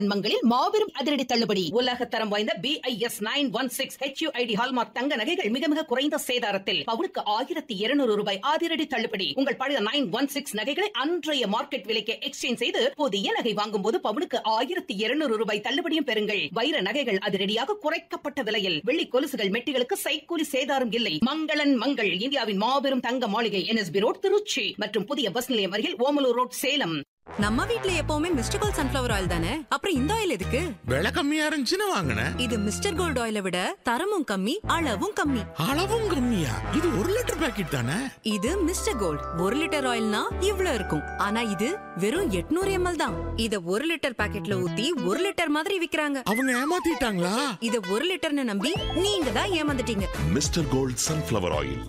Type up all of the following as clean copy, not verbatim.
மங்களில் மாபெரும் அதிரடி தள்ளுபடி. உலக தரம் வாய்ந்த BIS 916 HUID ஹால்மார்க் தங்க நகைகள் மிக மிக குறைந்த சேதாரத்தில் பவுனுக்கு 1200 ரூபாய் அதிரடி தள்ளுபடி. உங்கள் பழைய 916 நகைகளை அன்றைய மார்க்கெட் விலைக்கு எக்ஸ்சேஞ்ச் செய்து புதிய நகை வாங்கும் போது பவுனுக்கு 1200 ரூபாய் தள்ளுபடியும் பெறுங்கள். வைர நகைகள் அதிரடியாக குறைக்கப்பட்ட விலையில். வெள்ளி கொலுசுகள் மெட்டிகளுக்கு சைக்கூலி சேதாரம் இல்லை. மங்களன் மங்கள், இந்தியாவின் மாபெரும் தங்க மாளிகை, NSB ரோட், திருச்சி மற்றும் புதிய பஸ் நிலையம் அருகில் ஓமலூர் ரோட், சேலம். நம்ம வீட்ல எப்பவுமே மிஸ்டர் கோல்ட் சன்ஃபிளவர் ஆயில் தானே, அப்புறம் இந்த ஆயில் எதுக்கு? விலை கம்மியா இருந்துச்சுன்னு வாங்கினேன். இது மிஸ்டர் கோல்ட் ஆயிலை விட தரமும் கம்மி, அளவும் கம்மி. அளவும் கம்மியா? இது 1 லிட்டர் பாக்கெட் தானே? இது மிஸ்டர் கோல்ட் 1 லிட்டர் ஆயில்னா இவ்ளோ இருக்கும். ஆனா இது வெறும் 800 ml தான். இத 1 லிட்டர் பாக்கெட்ல ஊத்தி 1 லிட்டர் மாதிரி விக்கிறாங்க. அவங்க ஏமாத்திட்டாங்களா? இத 1 லிட்டர்னு நம்பி நீங்க தான் ஏமாந்துட்டீங்க. Mister gold sunflower oil.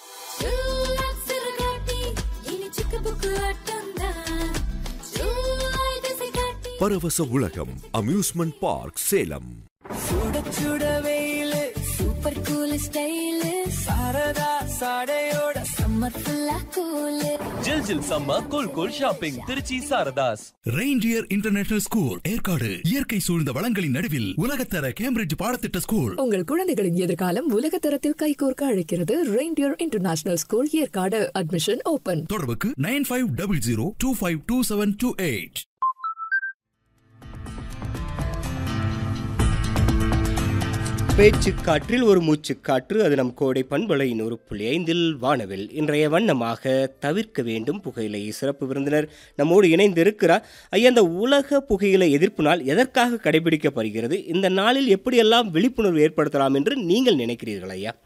பரவச உலகம் அம்யூஸ்மெண்ட் பார்க், சேலம். சுட சுட வெயிலு, super cool style, Saradha சாடையோட summer ஃபுல்லா கூலு. ஜில் ஜில் summer cool cool shopping Trichy Saradhas. Reindeer international school Yercaud இயற்கை சூழ்ந்த வளங்களின் நடுவில் உலகத்தர கேம்பிரிட்ஜ் பாடத்திட்ட ஸ்கூல். உங்கள் குழந்தைகளின் எதிர்காலம் உலகத்தரத்தில் கைகோர்க்க அழைக்கிறது reindeer international school Yercaud. Admission open. தொடர்புக்கு 9500252728. பேச்சு காற்றில் ஒரு மூச்சு காற்று, அது நம் கோடை பண்பலை 100.5 வானவில். இன்றைய வண்ணமாக தவிர்க்க வேண்டும் புகையிலை சிறப்பு விருந்தினர் நம்மோடு இணைந்து இருக்கிறார். ஐயா, இந்த உலக புகையிலை எதிர்ப்பு நாள் எதற்காக கடைபிடிக்கப்படுகிறது? இந்த நாளில் எப்படியெல்லாம் விழிப்புணர்வு ஏற்படுத்தலாம் என்று நீங்கள் நினைக்கிறீர்கள் ஐயா?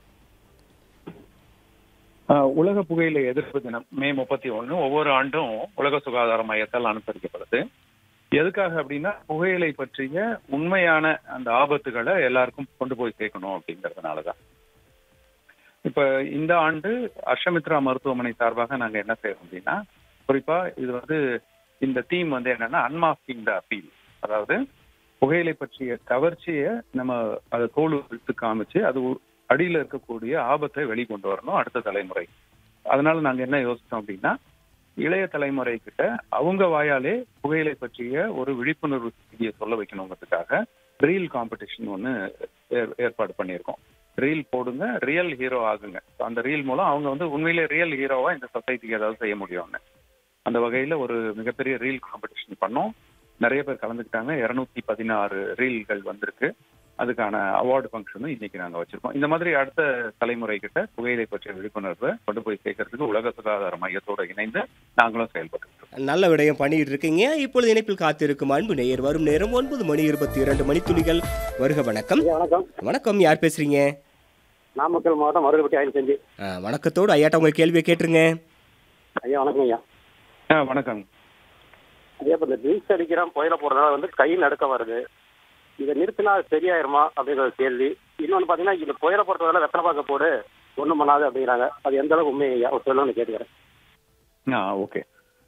உலக புகையிலை எதிர்ப்பு தினம் மே 31 ஒவ்வொரு ஆண்டும் உலக சுகாதார மையத்தால் அனுசரிக்கப்படுது. எதுக்காக அப்படின்னா, புகையிலை பற்றிய உண்மையான அந்த ஆபத்துகளை எல்லாருக்கும் கொண்டு போய் சேர்க்கணும் அப்படிங்கிறதுனாலதான். இப்ப இந்த ஆண்டு அஷ்டமித்ரா மருத்துவமனை சார்பாக நாங்க என்ன செய்யறோம் அப்படின்னா, குறிப்பா இது இந்த தீம் என்னன்னா அன்மாஸ்கிங் த அப்பீல். அதாவது புகையிலை பற்றிய கவர்ச்சியை நம்ம அதை தோல் விட்டு காமிச்சு அது அடியில இருக்கக்கூடிய ஆபத்தை வெளிக்கொண்டு வரணும் அடுத்த தலைமுறை. அதனால நாங்க என்ன யோசிச்சோம் அப்படின்னா, இளைய தலைமுறை கிட்ட அவங்க வாயாலே புகையிலை பற்றிய ஒரு விழிப்புணர்வு செய்தியை சொல்ல வைக்கணுங்கிறதுக்காக ரீல் காம்படிஷன் ஒன்று ஏற்பாடு பண்ணியிருக்கோம். ரீல் போடுங்க, ரியல் ஹீரோ ஆகுங்க. அந்த ரீல் மூலம் அவங்க உண்மையிலே ரியல் ஹீரோவா இந்த சொசைட்டிக்கு ஏதாவது செய்ய முடியும்னு அந்த வகையில ஒரு மிகப்பெரிய ரீல் காம்படிஷன் பண்ணோம். நிறைய பேர் கலந்துக்கிட்டாங்க. 216 ரீல்கள் வந்திருக்கு. அதுக்கான அவார்டு ஃபங்க்ஷனும் இன்னைக்கு நாங்கள் வச்சிருக்கோம். இந்த மாதிரி அடுத்த தலைமுறை கிட்ட புகையிலை பற்றிய விழிப்புணர்வை கொண்டு போய் சேர்க்கறதுக்கு உலக சுகாதார மையத்தோடு இணைந்து நாங்களும் செயல்பட்டு இருக்கோம். நல்ல விடயம் பண்ணிட்டு இருக்கீங்க. இப்பொழுது இணைப்பில் காத்திருக்கும் அன்பு நேயர் வரும் நேரம் 9:22 மணித்துளிகள். வருக. வணக்கம். வணக்கம். யார் பேசுறீங்க? நாமக்கல் மாவட்டம் மருதப்பட்டி ஆயில் செஞ்சு. வணக்கத்தோடு ஐயாட்ட உங்க கேள்வியை கேட்டுருங்க. ஐயா வணக்கம் ஐயா. வணக்கம் ஐயா. இப்போ இந்த ட்ரிங்க்ஸ் அடிக்கிறான் புயல போறதுனால கை நடுக்க வருது. இதை நிறுத்தினா சரியாயிருமா அப்படிங்கிற ஒரு கேள்வி. இன்னொன்று பார்த்தீங்கன்னா, இந்த புயலை பொறுத்தவரை வெத்தலை பார்க்க போடு ஒன்றும் பண்ணாது அப்படிங்கிறாங்க. அது எந்த அளவுக்கு உண்மை ஐயா? ஒரு சொல்லணும்னு கேட்டுக்கிறேன். ஓகே.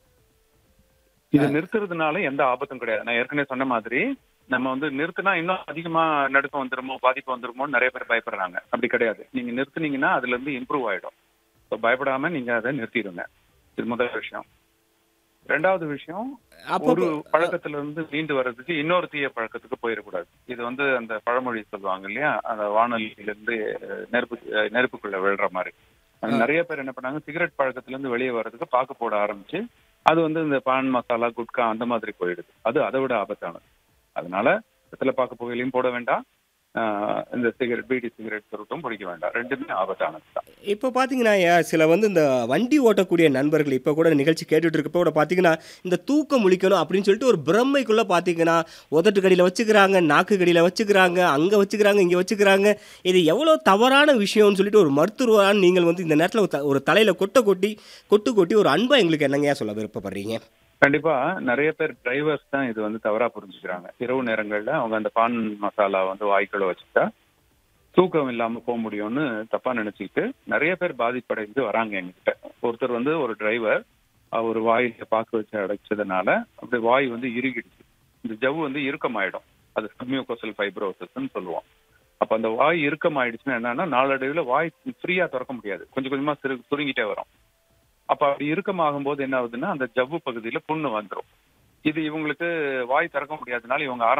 இது நிறுத்துறதுனால எந்த ஆபத்தும் கிடையாது. நான் ஏற்கனவே சொன்ன மாதிரி நம்ம நிறுத்தினா இன்னும் அதிகமா நடுக்கம் வந்துருமோ, பாதிப்பு வந்துருமோன்னு நிறைய பேர் பயப்படுறாங்க. அப்படி கிடையாது. நீங்க நிறுத்துனீங்கன்னா அதுல இருந்து இம்ப்ரூவ் ஆயிடும். பயப்படாம நீங்க அதை நிறுத்திடுங்க. இது முதல் விஷயம். ரெண்டாவது விஷயம், ஒரு பழக்கத்துல இருந்து மீண்டு வர்றதுக்கு இன்னொரு தீய பழக்கத்துக்கு போயிடக்கூடாது. இது அந்த பழமொழி சொல்லுவாங்க இல்லையா, அந்த வானொலியில இருந்து நெருப்புக்குள்ள விழுற மாதிரி. நிறைய பேர் என்ன பண்ணாங்க, சிகரெட் பழக்கத்துல இருந்து வெளியே வர்றதுக்கு பாக்கு போட ஆரம்பிச்சு அது இந்த பான் மசாலா, குட்கா அந்த மாதிரி போயிடுது. அது அதை விட ஆபத்தானது. அதனால வெத்தலை பாக்கு புகையிலையும் போட வேண்டாம், இந்த சிகரெட், பீடி சிகரெட் சுருட்டும் பிடிக்க வேண்டாம். ரெண்டுமே ஆபத்தானது தான். இப்போ பார்த்தீங்கன்னா சில இந்த வண்டி ஓட்டக்கூடிய நண்பர்கள் இப்போ கூட நிகழ்ச்சி கேட்டுட்டு இருக்கப்போ கூட பார்த்தீங்கன்னா, இந்த தூக்கம் முழிக்கணும் அப்படின்னு சொல்லிட்டு ஒரு பிரம்மைக்குள்ளே பார்த்தீங்கன்னா உதட்டு கடியில் வச்சுக்கிறாங்க, நாக்கு கடியில் வச்சுக்கிறாங்க, அங்கே வச்சுக்கிறாங்க, இங்கே வச்சுக்கிறாங்க. இது எவ்வளோ தவறான விஷயம்னு சொல்லிட்டு ஒரு மருத்துவரான நீங்கள் இந்த நேரத்தில் ஒரு தலையில் கொட்டி ஒரு அன்பை எங்களுக்கு என்னங்கயா சொல்ல விருப்பப்படுறீங்க? கண்டிப்பா நிறைய பேர் டிரைவர்ஸ் தான் இது தவறா புரிஞ்சுக்கிறாங்க. இரவு நேரங்கள்ல அவங்க அந்த பான் மசாலா வாய்க்குள்ள வச்சுட்டா தூக்கம் இல்லாம போக முடியும்னு தப்பா நினைச்சுக்கிட்டு நிறைய பேர் பாதிப்படைந்து வராங்க எங்ககிட்ட. ஒருத்தர் ஒரு டிரைவர் ஒரு வாயில பாக்கு வச்சு அடைச்சதுனால அப்படி வாய் இறுகிடுச்சு. இந்த ஜவ்வு இறுக்கமாயிடும். அது சப்மியூகோசல் ஃபைப்ரோசிஸ்ன்னு சொல்லுவோம். அப்ப அந்த வாய் இறுக்கமாயிடுச்சுன்னா என்னன்னா, நாளடைவில் வாய் ஃப்ரீயா திறக்க முடியாது, கொஞ்சம் கொஞ்சமா சுருங்கிட்டே வரும். அப்ப அப்படி இறுக்கமாகும் போது என்ன ஆகுதுன்னா, அந்த ஜவ்வு பகுதியில புண்ணு வந்துடும். இது இவங்களுக்கு வாய் திறக்க முடியாதனால இவங்க